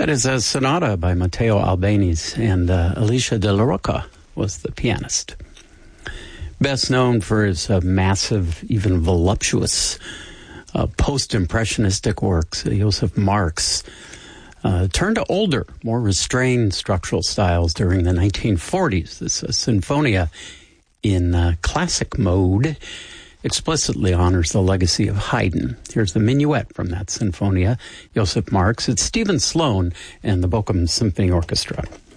That is a sonata by Matteo Albanese, and Alicia De La Rocca was the pianist. Best known for his massive, even voluptuous, post-impressionistic works, Joseph Marx turned to older, more restrained structural styles during the 1940s. This Sinfonia in classic mode explicitly honors the legacy of Haydn. Here's the minuet from that Sinfonia, Joseph Marx. It's Stephen Sloan and the Bochum Symphony Orchestra.